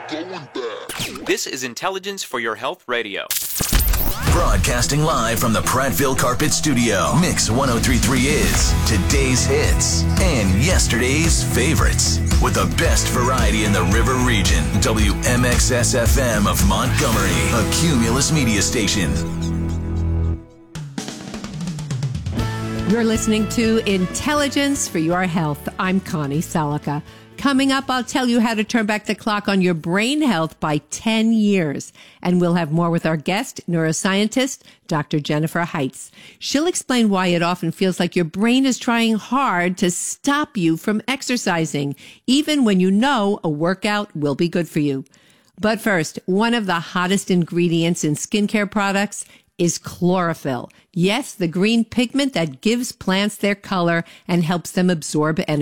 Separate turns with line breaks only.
This is Intelligence for Your Health Radio.
Broadcasting live from the Prattville Carpet Studio. Mix 1033 is today's hits and yesterday's favorites. With the best variety in the River Region. WMXS-FM of Montgomery, a Cumulus media station.
You're listening to Intelligence for Your Health. I'm Connie Salica. Coming up, I'll tell you how to turn back the clock on your brain health by 10 years. And we'll have more with our guest, neuroscientist, Dr. Jennifer Heitz. She'll explain why it often feels like your brain is trying hard to stop you from exercising, even when you know a workout will be good for you. But first, one of the hottest ingredients in skincare products is chlorophyll. Yes, the green pigment that gives plants their color and helps them absorb energy.